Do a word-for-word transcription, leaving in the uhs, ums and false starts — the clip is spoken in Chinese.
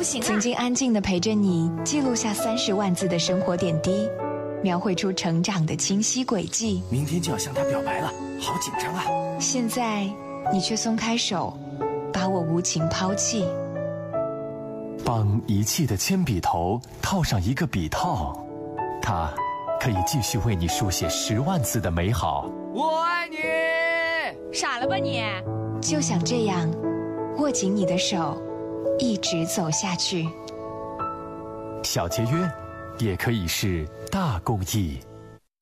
行啊！ 曾经安静地陪着你，记录下三十万字的生活点滴，描绘出成长的清晰轨迹。 明天就要向他表白了，好紧张啊！ 现在你却松开手，把我无情抛弃。 帮遗弃的铅笔头套上一个笔套，它可以继续为你书写十万字的美好。 我爱你！ 傻了吧你？ 就想这样握紧你的手，一直走下去。 小节约也可以是大公益。